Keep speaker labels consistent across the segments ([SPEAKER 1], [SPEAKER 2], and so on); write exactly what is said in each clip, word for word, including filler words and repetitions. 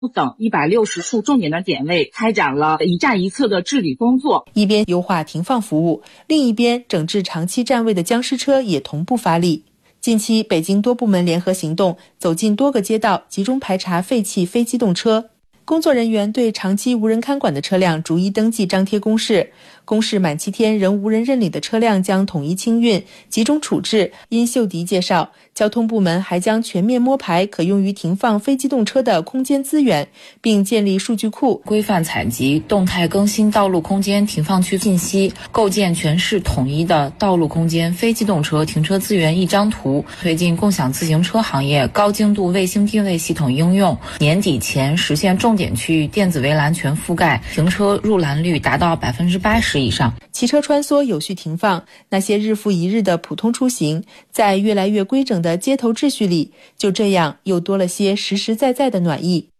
[SPEAKER 1] 等一百六十处重点的点位开展了一站一策的治理工作，
[SPEAKER 2] 一边优化停放服务，另一边整治长期占位的僵尸车也同步发力。近期，北京多部门联合行动，走进多个街道，集中排查废弃非机动车。工作人员对长期无人看管的车辆逐一登记张贴公示，公示满七天仍无人认领的车辆将统一清运，集中处置。殷秀迪介绍，交通部门还将全面摸排可用于停放非机动车的空间资源，并建立数据库，
[SPEAKER 3] 规范采集、动态更新道路空间停放区信息，构建全市统一的道路空间非机动车停车资源一张图，推进共享自行车行业高精度卫星定位系统应用，年底前实现重点区域电子围栏全覆盖，停车入栏率达到百分之八十以上。
[SPEAKER 2] 骑车穿梭有序停放，那些日复一日的普通出行，在越来越规整的街头秩序里，就这样又多了些实实在在的暖意。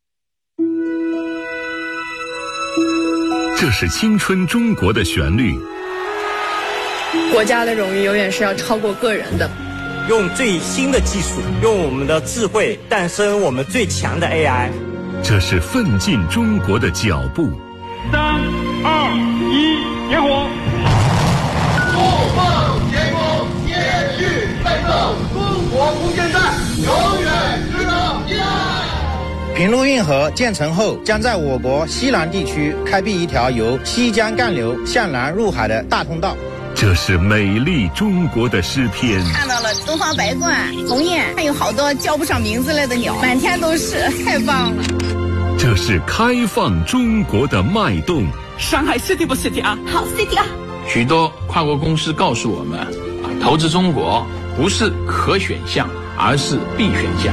[SPEAKER 4] 这是青春中国的旋律。
[SPEAKER 5] 国家的荣誉永远是要超过个人的。
[SPEAKER 6] 用最新的技术，用我们的智慧诞生我们最强的 A I。
[SPEAKER 4] 这是奋进中国的脚步。
[SPEAKER 7] 三二一，点火！
[SPEAKER 8] 不放前锋，接续奋斗，中国空间站永远值得依赖。
[SPEAKER 9] 平陆运河建成后，将在我国西南地区开辟一条由西江干流向南入海的大通道。
[SPEAKER 4] 这是美丽中国的诗篇。
[SPEAKER 10] 看到了东方白鹳、鸿雁，还有好多叫不上名字来的鸟，满天都是，太棒了。
[SPEAKER 4] 这是开放中国的脉动。
[SPEAKER 11] 上海 City 不 City 啊？
[SPEAKER 10] 好 City 啊！
[SPEAKER 12] 许多跨国公司告诉我们，投资中国不是可选项，而是必选项。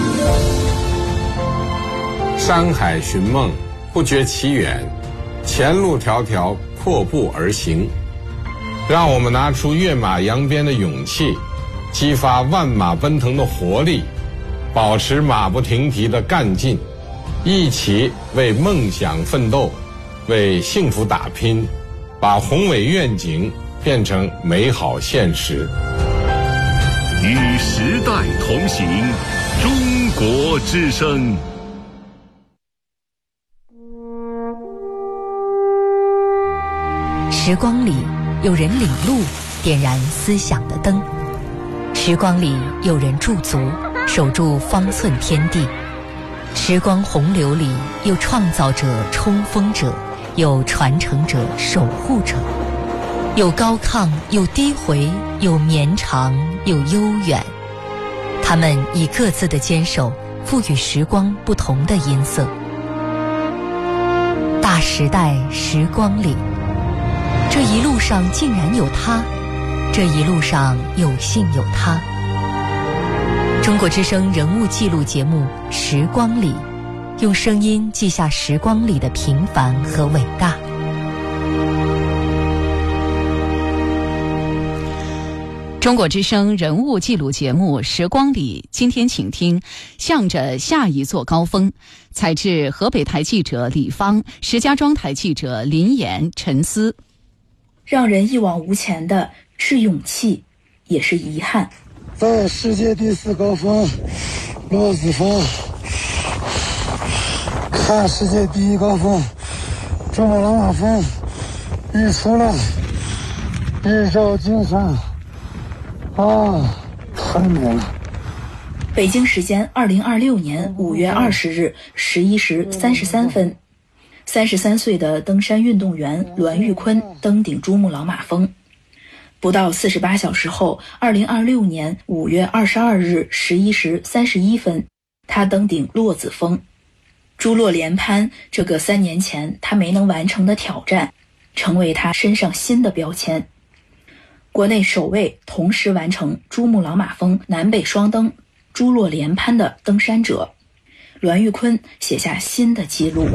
[SPEAKER 13] 山海寻梦，不觉其远，前路迢迢，阔步而行。让我们拿出跃马扬鞭的勇气，激发万马奔腾的活力，保持马不停蹄的干劲，一起为梦想奋斗，为幸福打拼，把宏伟愿景变成美好现实。
[SPEAKER 4] 与时代同行，中国之声。
[SPEAKER 14] 时光里有人领路，点燃思想的灯；时光里有人驻足，守住方寸天地；时光洪流里有创造者、冲锋者，有传承者、守护者，有高亢，有低回，有绵长，有悠远。他们以各自的坚守，赋予时光不同的音色。大时代时光里，这一路上竟然有他，这一路上有幸有他。中国之声人物记录节目《时光里》，用声音记下时光里的平凡和伟大。
[SPEAKER 15] 中国之声人物记录节目《时光里》，今天请听《向着下一座高峰》，采自河北台记者李芳、石家庄台记者林岩、陈思。
[SPEAKER 16] 让人一往无前的是勇气，也是遗憾。
[SPEAKER 17] 在世界第四高峰落子峰，看世界第一高峰珠穆朗玛峰日出了，日照金山啊，太美了。
[SPEAKER 16] 北京时间二零二六年五月二十日十一时三十三分，三十三岁的登山运动员栾玉坤登顶珠穆朗玛峰。不到四十八小时后，二零二六年五月二十二日十一时三十一分，他登顶落子峰。珠落连攀这个三年前他没能完成的挑战，成为他身上新的标签。国内首位同时完成珠穆朗玛峰南北双登、珠落连攀的登山者，栾玉坤写下新的纪录。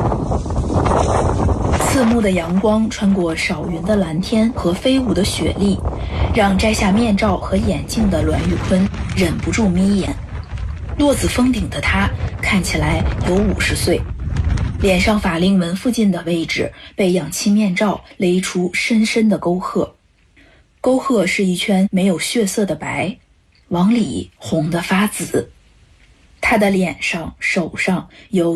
[SPEAKER 16] 刺目的阳光穿过少云的蓝天和飞舞的雪粒，让摘下面罩和眼镜的栾玉坤忍不住眯眼。落子峰顶的他看起来有五十岁，脸上法令纹附近的位置被氧气面罩勒出深深的沟壑，沟壑是一圈没有血色的白，往里红得发紫。 他的脸上、手上有